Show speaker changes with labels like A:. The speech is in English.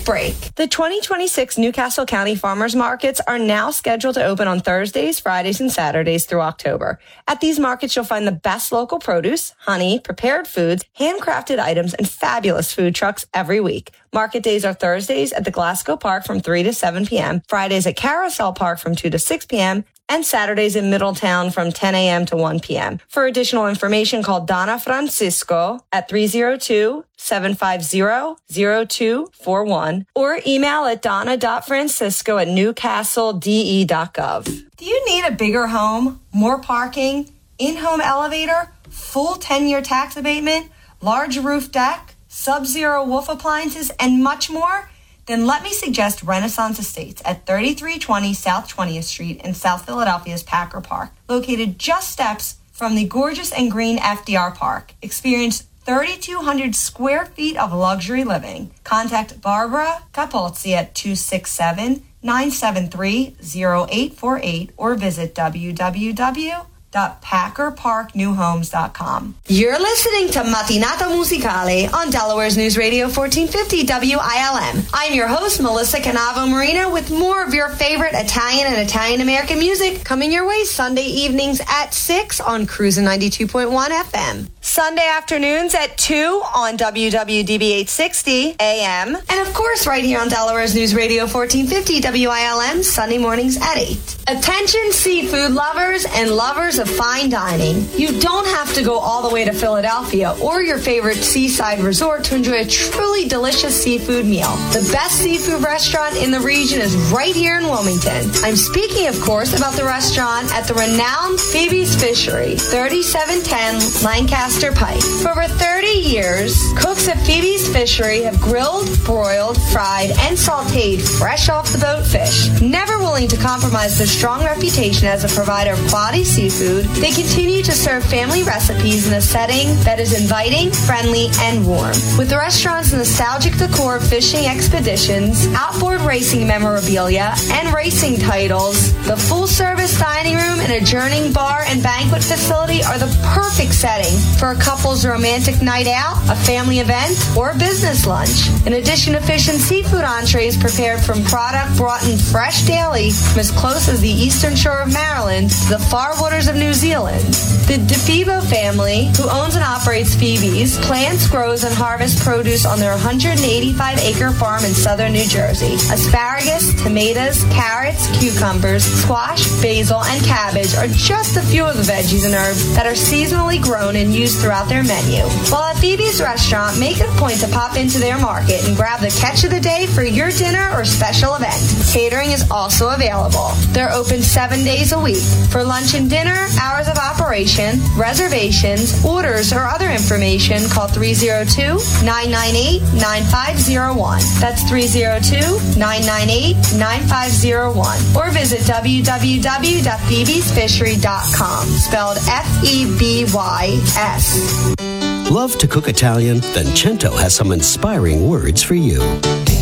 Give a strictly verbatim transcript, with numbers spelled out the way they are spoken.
A: break. The twenty twenty-six Newcastle County Farmers Markets are now scheduled to open on Thursdays, Fridays, and Saturdays through October. At these markets, you'll find the best local produce, honey, prepared foods, handcrafted items, and fabulous food trucks every week. Market days are Thursdays at the Glasgow Park from three to seven p.m., Fridays at Carousel Park from two to six p.m., and Saturdays in Middletown from ten a.m. to one p.m. For additional information, call Donna Francisco at three oh two, seven five zero, zero two four one or email at donna dot francisco at newcastle d e dot gov. Do you need a bigger home, more parking, in-home elevator, full ten-year tax abatement, large roof deck, sub-zero wolf appliances, and much more? Then let me suggest Renaissance Estates at thirty-three twenty South twentieth Street in South Philadelphia's Packer Park, located just steps from the gorgeous and green F D R Park. Experience thirty-two hundred square feet of luxury living. Contact Barbara Capozzi at two six seven, nine seven three, zero eight four eight or visit w w w dot packer park new homes dot com. You're listening to Mattinata Musicale on Delaware's News Radio fourteen fifty W I L M. I'm your host, Melissa Canavo Marino, with more of your favorite Italian and Italian-American music coming your way Sunday evenings at six on Cruisin' ninety-two point one F M. Sunday afternoons at two on W W D B eight sixty A M. And of course, right here on Delaware's News Radio fourteen fifty W I L M, Sunday mornings at eight. Attention seafood lovers and lovers of fine dining. You don't have to go all the way to Philadelphia or your favorite seaside resort to enjoy a truly delicious seafood meal. The best seafood restaurant in the region is right here in Wilmington. I'm speaking, of course, about the restaurant at the renowned Phoebe's Fishery, thirty-seven ten Lancaster Pike. For over thirty years, cooks at Phoebe's Fishery have grilled, broiled, fried, and sautéed fresh off the boat fish. Never willing to compromise their strong reputation as a provider of quality seafood, they continue to serve family recipes in a setting that is inviting, friendly, and warm. With the restaurant's nostalgic decor of fishing expeditions, outboard racing memorabilia, and racing titles, the full-service dining room and adjourning bar and banquet facility are the perfect setting for a couple's romantic night out, a family event, or a business lunch. In addition to fish and seafood entrees prepared from product brought in fresh daily from as close as the eastern shore of Maryland to the far waters of New Zealand. The DeFebo family, who owns and operates Phoebe's, plants, grows, and harvests produce on their one hundred eighty-five acre farm in southern New Jersey. Asparagus, tomatoes, carrots, cucumbers, squash, basil, and cabbage are just a few of the veggies and herbs that are seasonally grown and used throughout their menu. While at Phoebe's restaurant, make it a point to pop into their market and grab the catch of the day for your dinner or special event. Catering is also available. They're open seven days a week. For lunch and dinner, hours of operation, reservations, orders, or other information, call three oh two, nine nine eight, nine five oh one. That's three oh two, nine nine eight, nine five oh one. Or visit w w w dot phoebes fishery dot com, spelled F E B Y S.
B: Love to cook Italian? Then Cento has some inspiring words for you.